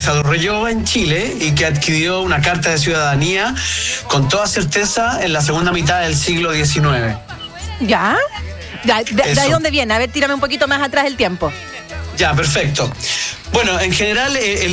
desarrolló en Chile y que adquirió una carta de ciudadanía con toda certeza en la segunda mitad del siglo XIX. ¿Ya? ¿De ahí dónde viene? A ver, tírame un poquito más atrás el tiempo. Ya, perfecto. Bueno, en general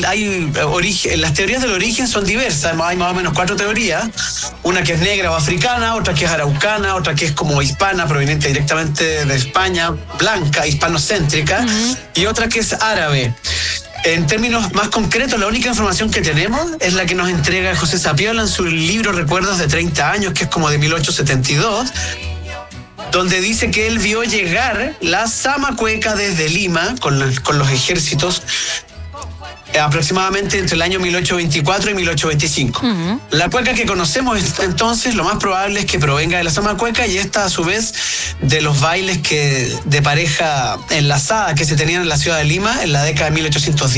las teorías del origen son diversas. Hay más o menos 4 teorías. Una que es negra o africana, otra que es araucana, otra que es como hispana, proveniente directamente de España, blanca, hispanocéntrica, y otra que es árabe. En términos más concretos, la única información que tenemos es la que nos entrega José Sapiola en su libro Recuerdos de 30 años, que es como de 1872, donde dice que él vio llegar la Zamacueca desde Lima con los ejércitos aproximadamente entre el año 1824 y 1825. La cueca que conocemos entonces, lo más probable es que provenga de la Zamacueca, y esta a su vez de los bailes de pareja enlazada que se tenían en la ciudad de Lima en la década de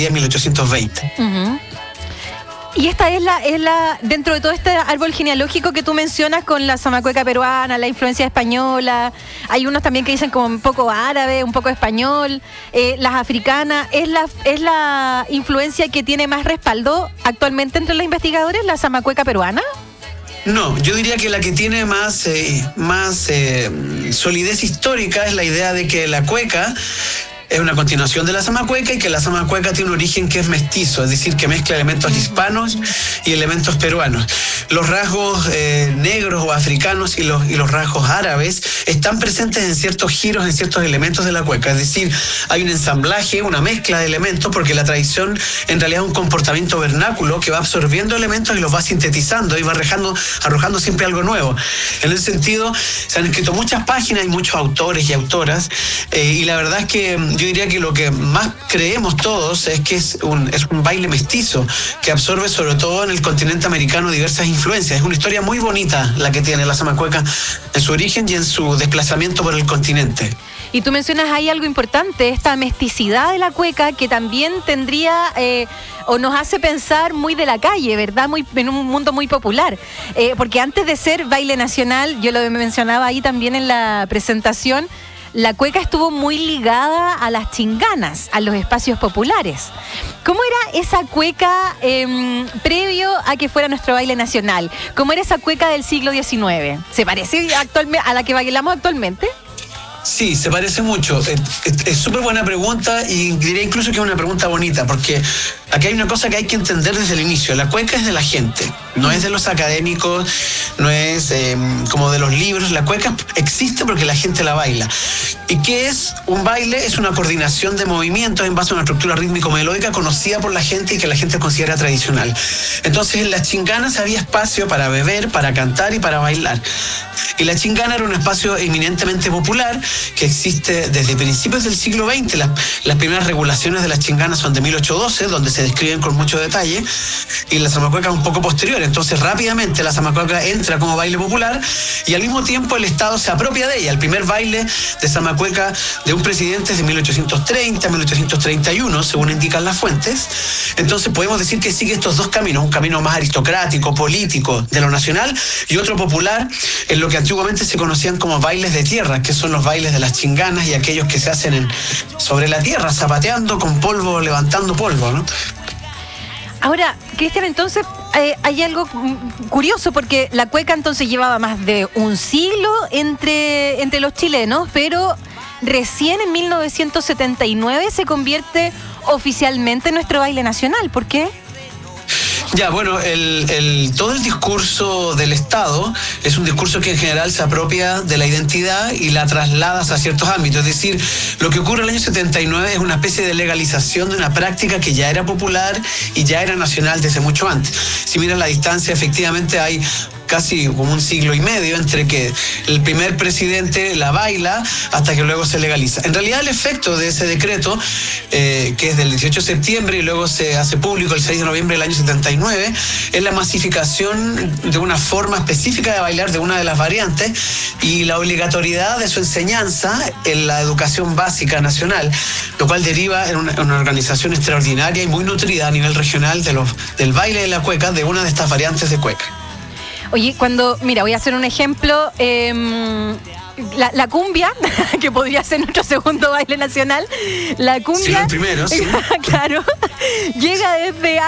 1810-1820. Y esta es la dentro de todo este árbol genealógico que tú mencionas, con la zamacueca peruana, la influencia española, hay unos también que dicen como un poco árabe, un poco español, las africanas, ¿es la influencia que tiene más respaldo actualmente entre los investigadores, la zamacueca peruana? No, yo diría que la que tiene más solidez histórica es la idea de que la cueca es una continuación de la zamacueca y que la zamacueca tiene un origen que es mestizo, es decir, que mezcla elementos hispanos y elementos peruanos. Los rasgos negros o africanos y los rasgos árabes están presentes en ciertos giros, en ciertos elementos de la cueca, es decir, hay un ensamblaje, una mezcla de elementos, porque la tradición en realidad es un comportamiento vernáculo que va absorbiendo elementos y los va sintetizando y va arrojando siempre algo nuevo. En ese sentido, se han escrito muchas páginas y muchos autores y autoras, y la verdad es que yo diría que lo que más creemos todos es que es un baile mestizo que absorbe sobre todo en el continente americano diversas influencias. Es una historia muy bonita la que tiene la zamacueca en su origen y en su desplazamiento por el continente. Y tú mencionas ahí algo importante, esta mesticidad de la cueca, que también tendría o nos hace pensar muy de la calle, ¿verdad? En un mundo muy popular. Porque antes de ser baile nacional, yo lo mencionaba ahí también en la presentación, la cueca estuvo muy ligada a las chinganas, a los espacios populares. ¿Cómo era esa cueca previo a que fuera nuestro baile nacional? ¿Cómo era esa cueca del siglo XIX? ¿Se parece a la que bailamos actualmente? Sí, se parece mucho. Es súper buena pregunta, y diría incluso que es una pregunta bonita, porque aquí hay una cosa que hay que entender desde el inicio. La cueca es de la gente, no es de los académicos, no es como de los libros. La cueca existe porque la gente la baila. ¿Y qué es un baile? Es una coordinación de movimientos en base a una estructura rítmico-melódica conocida por la gente y que la gente considera tradicional. Entonces, en las chinganas había espacio para beber, para cantar y para bailar. Y la chingana era un espacio eminentemente popular que existe desde principios del siglo XX. Las primeras regulaciones de las chinganas son de 1812, donde se describen con mucho detalle, y la zamacueca es un poco posterior. Entonces, rápidamente la zamacueca entra como baile popular y al mismo tiempo el Estado se apropia de ella. El primer baile de zamacueca de un presidente es de 1830, 1831, según indican las fuentes. Entonces podemos decir que sigue estos dos caminos, un camino más aristocrático, político, de lo nacional, y otro popular, en lo que antiguamente se conocían como bailes de tierra, que son los bailes de las chinganas y aquellos que se hacen sobre la tierra, zapateando con polvo, levantando polvo, ¿no? Ahora, Cristian, entonces hay algo curioso, porque la cueca entonces llevaba más de un siglo entre los chilenos, pero recién en 1979 se convierte oficialmente en nuestro baile nacional. ¿Por qué? Ya, bueno, todo el discurso del Estado es un discurso que en general se apropia de la identidad y la traslada a ciertos ámbitos. Es decir, lo que ocurre en el año 79 es una especie de legalización de una práctica que ya era popular y ya era nacional desde mucho antes. Si miran la distancia, efectivamente hay casi como un siglo y medio entre que el primer presidente la baila hasta que luego se legaliza. En realidad, el efecto de ese decreto, que es del 18 de septiembre y luego se hace público el 6 de noviembre del año 79, es la masificación de una forma específica de bailar de una de las variantes y la obligatoriedad de su enseñanza en la educación básica nacional, lo cual deriva en una organización extraordinaria y muy nutrida a nivel regional del baile de la cueca, de una de estas variantes de cueca. Oye, mira, voy a hacer un ejemplo, la cumbia, que podría ser nuestro segundo baile nacional, la cumbia... Sí, el primero, sí. Claro, llega desde